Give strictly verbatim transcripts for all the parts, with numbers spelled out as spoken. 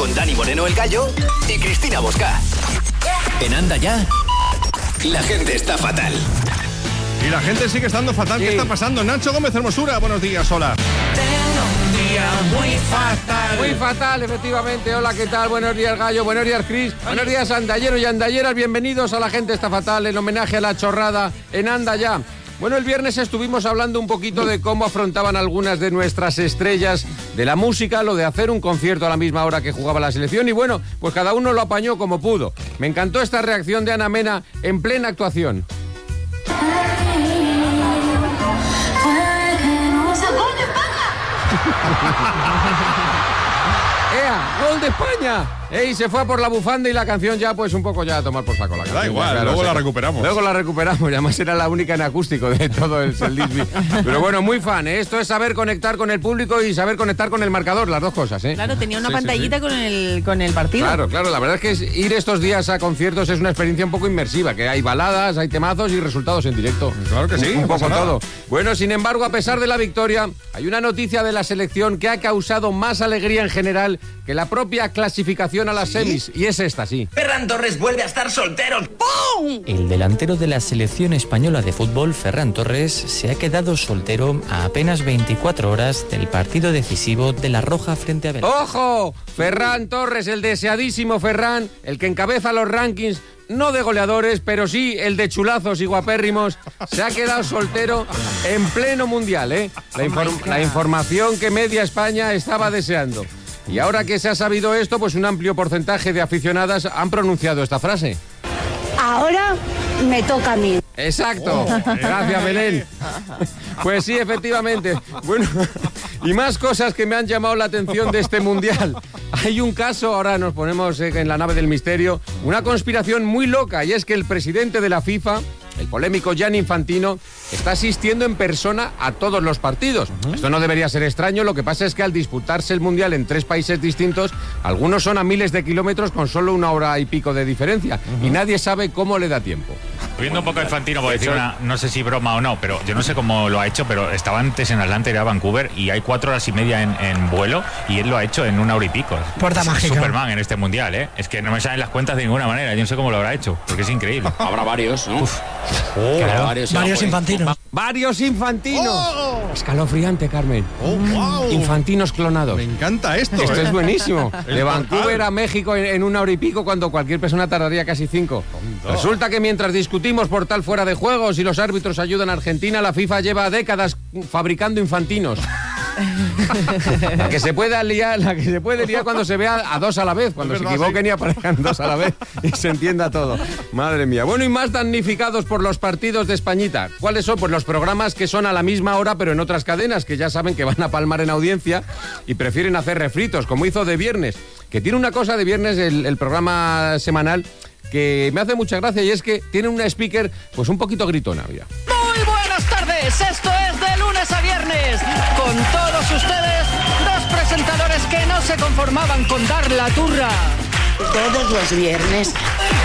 con Dani Moreno el Gallo y Cristina Bosca. En Anda Ya, la gente está fatal. Y la gente sigue estando fatal. Sí. ¿Qué está pasando? Nacho Gómez Hermosura, buenos días, hola. Tengo un día muy fatal. Muy fatal, efectivamente. Hola, ¿qué tal? Buenos días, Gallo. Buenos días, Cris. Buenos días, andalleros y andalleras. Bienvenidos a La Gente Está Fatal, en homenaje a la chorrada en Anda Ya. Bueno, el viernes estuvimos hablando un poquito de cómo afrontaban algunas de nuestras estrellas de la música lo de hacer un concierto a la misma hora que jugaba la selección, y bueno, pues cada uno lo apañó como pudo. Me encantó esta reacción de Ana Mena en plena actuación. ¡Ea! ¡Gol de España! ¡Ey! Se fue a por la bufanda y la canción ya, pues un poco ya a tomar por saco la canción. Da igual, claro, luego o sea, la recuperamos. Luego la recuperamos, y además era la única en acústico de todo el Disney. Pero bueno, muy fan, ¿eh? Esto es saber conectar con el público y saber conectar con el marcador, las dos cosas, ¿eh? Claro, tenía una sí, pantallita sí, sí. Con, el, con el partido. Claro, claro, la verdad es que ir estos días a conciertos es una experiencia un poco inmersiva, que hay baladas, hay temazos y resultados en directo. Claro que sí. Un, un poco nada. todo. Bueno, sin embargo, a pesar de la victoria, hay una noticia de la selección que ha causado más alegría en general que la propia clasificación a las ¿Sí? semis. Y es esta, sí. Ferran Torres vuelve a estar soltero. ¡Pum! El delantero de la selección española de fútbol, Ferran Torres, se ha quedado soltero a apenas veinticuatro horas del partido decisivo de la Roja frente a Bélgica. ¡Ojo! Ferran Torres, el deseadísimo Ferran, el que encabeza los rankings, no de goleadores, pero sí el de chulazos y guapérrimos, se ha quedado soltero en pleno mundial, ¿eh? La, inform- la información que media España estaba deseando. Y ahora que se ha sabido esto, pues un amplio porcentaje de aficionadas han pronunciado esta frase. Ahora me toca a mí. Exacto. Gracias, Belén. Pues sí, efectivamente. Bueno, y más cosas que me han llamado la atención de este mundial. Hay un caso, ahora nos ponemos en la nave del misterio, una conspiración muy loca, y es que el presidente de la FIFA, el polémico Gianni Infantino, está asistiendo en persona a todos los partidos. Uh-huh. Esto no debería ser extraño, lo que pasa es que al disputarse el Mundial en tres países distintos, algunos son a miles de kilómetros con solo una hora y pico de diferencia, uh-huh. y nadie sabe cómo le da tiempo. Viendo un poco a Infantino, por decir una, no sé si broma o no, pero yo no sé cómo lo ha hecho, pero estaba antes en Atlanta, era Vancouver, y hay cuatro horas y media en, en vuelo, y él lo ha hecho en una hora y pico. Puerta es mágica. Superman en este Mundial, ¿eh? Es que no me salen las cuentas de ninguna manera, yo no sé cómo lo habrá hecho, porque es increíble. Habrá varios, ¿no? Uf. Oh, claro. Varios, varios infantinos. Va- varios infantinos. Oh. Escalofriante, Carmen. Oh, wow. Infantinos clonados. Me encanta esto. Esto ¿eh? es buenísimo. El De Vancouver portal. a México en, en una hora y pico, cuando cualquier persona tardaría casi cinco. Tonto. Resulta que mientras discutimos por tal fuera de juegos y los árbitros ayudan a Argentina, la FIFA lleva décadas fabricando infantinos. La que se puede liar, la que se puede liar cuando se vea a dos a la vez, cuando Es se verdad, equivoquen sí. y aparezcan dos a la vez y se entienda todo. Madre mía. Bueno, y más damnificados por los partidos de Españita. ¿Cuáles son? Pues los programas que son a la misma hora pero en otras cadenas, que ya saben que van a palmar en audiencia y prefieren hacer refritos, como hizo De Viernes, que tiene una cosa de Viernes, el, el programa semanal, que me hace mucha gracia, y es que tiene una speaker pues un poquito gritona, mira. Muy buenas tardes, esto es de lunes a viernes. Con todos ustedes, dos presentadores que no se conformaban con dar la turra. Todos los viernes.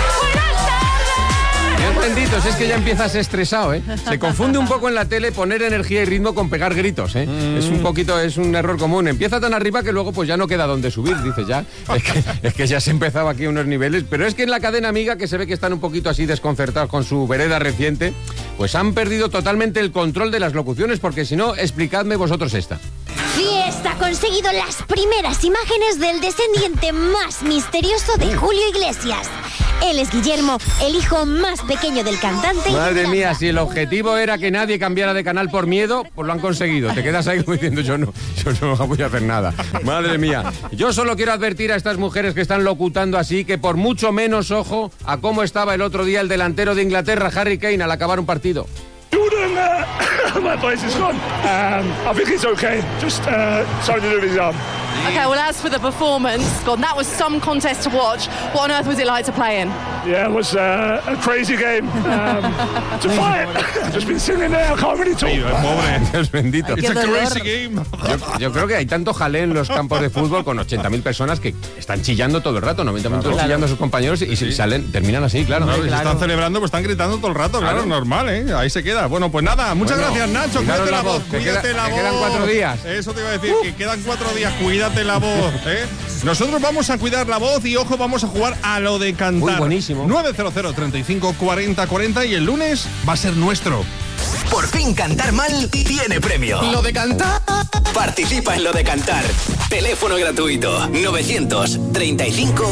Dios benditos, es que ya empiezas estresado, ¿eh? Se confunde un poco en la tele poner energía y ritmo con pegar gritos, ¿eh? Mm. Es un poquito, es un error común. Empieza tan arriba que luego pues ya no queda donde subir, dice ya. Es que, es que ya se empezaba aquí a unos niveles, pero es que en la cadena amiga, que se ve que están un poquito así desconcertados con su vereda reciente, pues han perdido totalmente el control de las locuciones, porque si no, explicadme vosotros esta. Fiesta ha conseguido las primeras imágenes del descendiente más misterioso de Julio Iglesias. Él es Guillermo, el hijo más pequeño del cantante. Madre mía, si el objetivo era que nadie cambiara de canal por miedo, pues lo han conseguido. Te quedas ahí como diciendo, yo no, yo no voy a hacer nada. Madre mía. Yo solo quiero advertir a estas mujeres que están locutando así que por mucho menos ojo a cómo estaba el otro día el delantero de Inglaterra, Harry Kane, al acabar un partido. Jordan, uh, my voice is gone. Um, I think it's okay. Just uh, something to do with his arm. Okay, well, as for the performance, God, that was some contest to watch. What on earth was it like to play in? Yeah, it was uh, a crazy game. Um, to fight. I've just been sitting there. I can't really talk. Pobre, Dios bendito. Ay, qué It's a dolor. crazy game. Yo, yo creo que hay tanto jalé en los campos de fútbol con ochenta mil personas que están chillando todo el rato, noventa minutos Claro. chillando a sus compañeros y si salen, terminan así, claro. Claro, y si Claro. están celebrando, pues están gritando todo el rato, claro, Claro. normal, ¿eh? Ahí se queda. Bueno, pues nada, muchas Bueno, gracias, Nacho. cuidaros Cuídate la la voz, voz, que cuídate queda- la que voz. quedan cuatro días. Eso te iba a decir, que quedan cuatro días. Cuídate cuídate la voz, ¿eh? Nosotros vamos a cuidar la voz y, ojo, vamos a jugar a lo de cantar. Muy buenísimo. nueve cero cero, treinta y cinco, cuarenta, cuarenta y el lunes va a ser nuestro. Por fin cantar mal tiene premio. Lo de cantar. Participa en lo de cantar. Teléfono gratuito novecientos treinta y cinco